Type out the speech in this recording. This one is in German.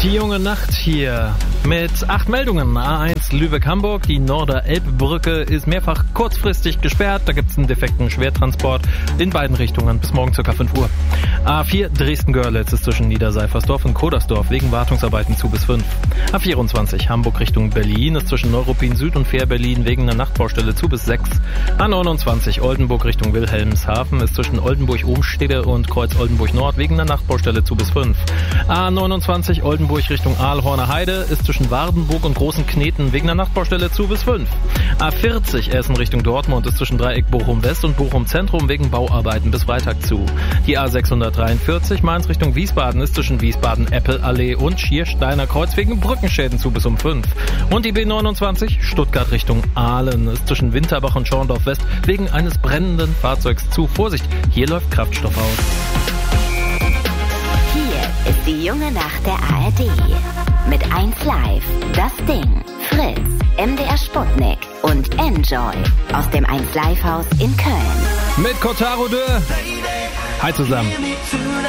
Die junge Nacht hier mit 8 Meldungen. A1 Lübeck-Hamburg, die Norder-Elb-Brücke ist mehrfach kurzfristig gesperrt. Da gibt es einen defekten Schwertransport in beiden Richtungen bis morgen ca. 5 Uhr. A4 Dresden-Görlitz ist zwischen Niederseifersdorf und Kodersdorf wegen Wartungsarbeiten zu bis 5. A24 Hamburg Richtung Berlin ist zwischen Neuruppin Süd und Fähr-Berlin wegen einer Nachtbaustelle zu bis 6. A29 Oldenburg Richtung Wilhelmshaven ist zwischen Oldenburg-Ohmstede und Kreuz-Oldenburg-Nord wegen einer Nachtbaustelle zu bis 5. A29 Oldenburg Richtung Aalhorner Heide ist zwischen Wardenburg und Großen Kneten wegen einer Nachtbaustelle zu bis 5. A40 Essen Richtung Dortmund ist zwischen Dreieck Bochum West und Bochum Zentrum wegen Bauarbeiten bis Freitag zu. Die A643 Mainz Richtung Wiesbaden ist zwischen Wiesbaden Eppelallee und Schiersteiner Kreuz wegen Brückenschäden zu bis um 5. Und die B29 Stuttgart Richtung Aalen ist zwischen Winterbach und Schorndorf West wegen eines brennenden Fahrzeugs zu. Vorsicht, hier läuft Kraftstoff aus. Hier ist die junge Nacht der ARD. Mit 1Live, Das Ding, Fritz, MDR Sputnik und Enjoy aus dem 1Live Haus in Köln. Mit Kotaro Dö. Hi zusammen.